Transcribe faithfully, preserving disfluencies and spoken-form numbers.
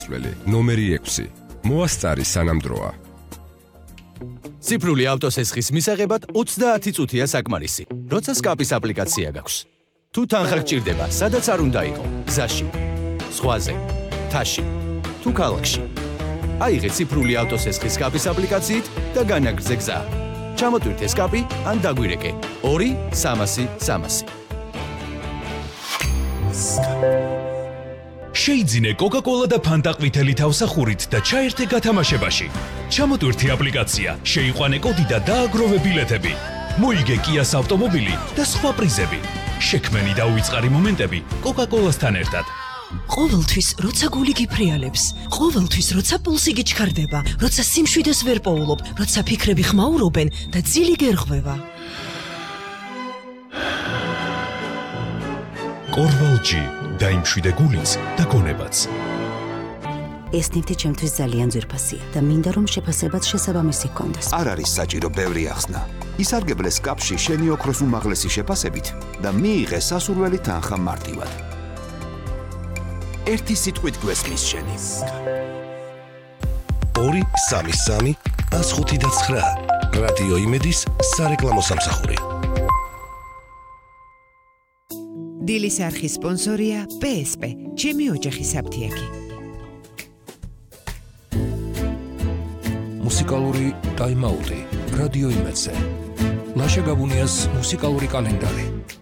ნომერი ექვსი. მოასწარი სანამ დროა. ციფრული ავტოსესხის მისაღებად ოცდაათი წუთია საკმარისი, როცა სკაპის აპლიკაცია გაქვს. თუ თანხა გჭირდება, სადაც არ უნდა იყო, გზაში, ზღვაზე, მთაში, თუ ქალაქში. აიღე ციფრული ავტოსესხის სკაპის აპლიკაციით და განაგრძე გზა. ჩამოტვირთე სკაპი ან დაგვირეკე ორი სამასი სამასი. შეიძინე კოკა-კოლა და ფანტა ყვითელი თავსახურით და ჩაერთე გათამაშებაში. ჩამოტვირთე აპლიკაცია, შეიყვანე კოდი და დააგროვე ბილეთები. მოიგე კიას ავტომობილი და სხვა პრიზები. შექმენი და უიწყარი მომენტები კოკა-კოლასთან ერთად. ყოველთვის, როცა გული გიფრიალებს, ყოველთვის, როცა პულსი გიჩქარდება, როცა სიმშვიდეს ვერ პოულობ, როცა ფიქრები ხმაურობენ და ძილი გერღვევა. კორვალჯი დაიმშვიდე გულიც და გონებაც. ეს ნივთი ჩემთვის ძალიან ძვირფასია და მინდა რომ შეფასებაც შესაბამისი ჰქონდეს. არ არის საჭირო ბევრი ახსნა. ისარგებლე სკაპში შენი ოქროს უმაღლესი შეფასებით და მიიღე სასურველი თანხა მარტივად. ერთი სიტყვით გვესმის შენი. ორი სამი სამი ას ხუთი და ცხრა. რადიო იმედის სარეკლამო სამსახური. დილის არხის სპონსორია პე ეს პე, ჩემი ოჯახის საფთიაქი. მუსიკალური ტაიმაუტი რადიო იმედზე. ლაშა გაბუნიას მუსიკალური კალენდარი.